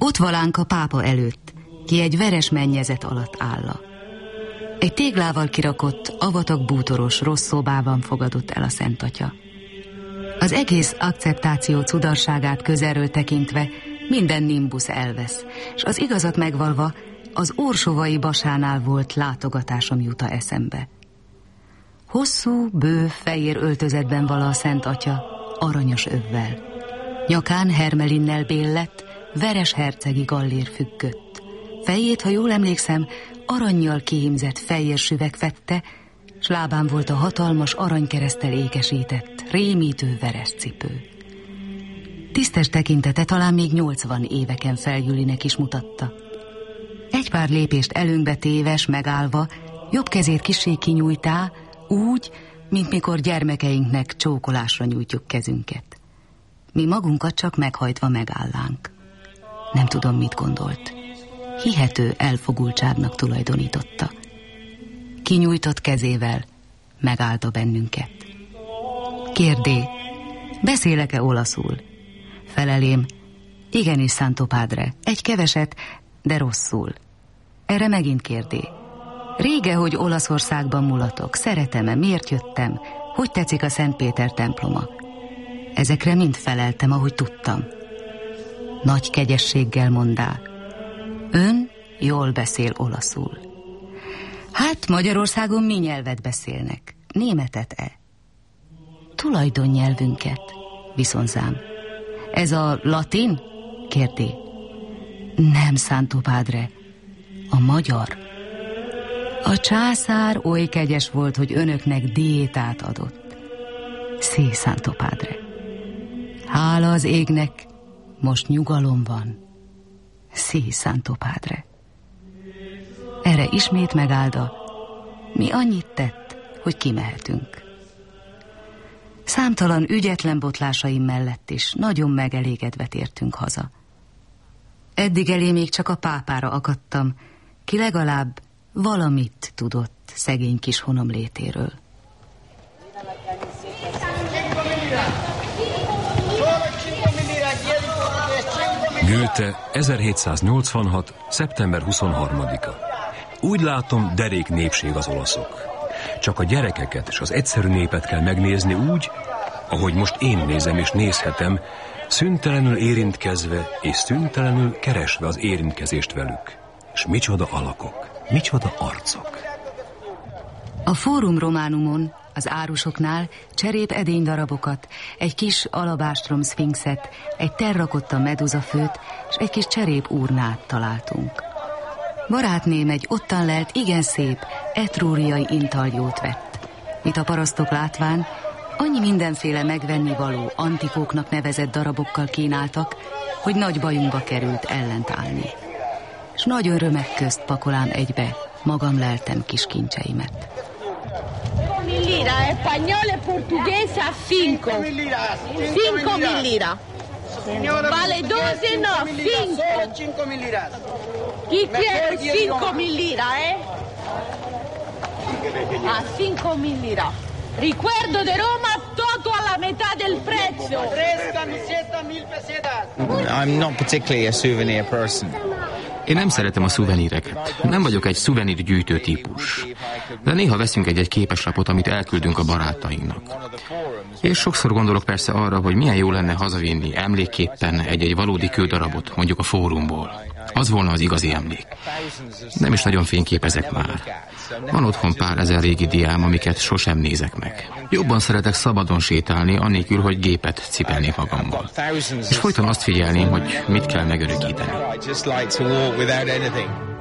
Ott a pápa előtt, ki egy veres mennyezet alatt álla. Egy téglával kirakott, avatak bútoros rossz szobában fogadott el a Szent Atya. Az egész akceptáció cudarságát közelről tekintve minden nimbusz elvesz, és az igazat megvalva az Orsovai Basánál volt látogatásom jut eszembe. Hosszú, bő, fehér öltözetben vala a Szent Atya, aranyos övvel. Nyakán hermelinnel béllett, veres hercegi gallér függött. Fejét, ha jól emlékszem, arannyal kihímzett fejérsüveg fette, s lábán volt a hatalmas aranykereszttel ékesített, rémítő verescipő. Tisztes tekintete talán még 80 éveken feljülinek is mutatta. Egy pár lépést előnkbe téves, megállva, jobb kezét kissé kinyújtá, úgy, mint mikor gyermekeinknek csókolásra nyújtjuk kezünket. Mi magunkat csak meghajtva megállánk. Nem tudom, mit gondolt. Hihető elfogultságnak tulajdonította. Kinyújtott kezével megállta bennünket. Kérdé, beszélek-e olaszul? Felelém, igenis, Santo Padre, egy keveset, de rosszul. Erre megint kérdé. Rége, hogy Olaszországban mulatok, szeretem-e, miért jöttem, hogy tetszik a Szent Péter temploma? Ezekre mind feleltem, ahogy tudtam. Nagy kegyességgel mondá, ön jól beszél olaszul. Hát Magyarországon mi nyelvet beszélnek? Németet-e? Tulajdonnyelvünket, viszonzám. Ez a latin? Kérdé. Nem, Santo Padre, a magyar. A császár oly kegyes volt, hogy önöknek diétát adott. Sí, Santo Padre. Hála az égnek, most nyugalom van. Sí, Santo Padre. Erre ismét megálda, mi annyit tett, hogy kimehetünk. Számtalan ügyetlen botlásaim mellett is nagyon megelégedve tértünk haza. Eddig elé még csak a pápára akadtam, ki legalább valamit tudott szegény kis honom létéről. Goethe, 1786. szeptember 23-a. Úgy látom, derék népség az olaszok. Csak a gyerekeket és az egyszerű népet kell megnézni úgy, ahogy most én nézem és nézhetem, szüntelenül érintkezve és szüntelenül keresve az érintkezést velük. És micsoda alakok, micsoda arcok. A Fórum Románumon, az árusoknál cserép edénydarabokat, egy kis alabástrom szfinxet, egy terrakotta meduzafőt és egy kis cserép urnát találtunk. Barátném egy ottan lelt igen szép etrúriai intaljót vett. Mit a parasztok látván, annyi mindenféle megvennivaló antikóknak nevezett darabokkal kínáltak, hogy nagy bajunkba került ellent állni. És nagy örömek közt pakolám egybe, magam leltem kis kincseimet. Lira, español, portugués a 5.000 lira. Vale 12, no, 5.000 lira. Chi quiere 5.000 lira, A 5.000 lira. Recuerdo de Roma, todo a la mitad del precio. 3 camisetas, 1.000 pesetas. I'm not particularly a souvenir person. Én nem szeretem a szuveníreket. Nem vagyok egy szuvenírgyűjtő típus. De néha veszünk egy képeslapot, amit elküldünk a barátainknak. És sokszor gondolok persze arra, hogy milyen jó lenne hazavinni emlékképpen egy valódi kődarabot, mondjuk a Fórumból. Az volna az igazi emlék. Nem is nagyon fényképezek már. Van otthon pár ezer régi diám, amiket sosem nézek meg. Jobban szeretek szabadon sétálni, annélkül, hogy gépet cipelnék magammal. És folyton azt figyelném, hogy mit kell megörökíteni.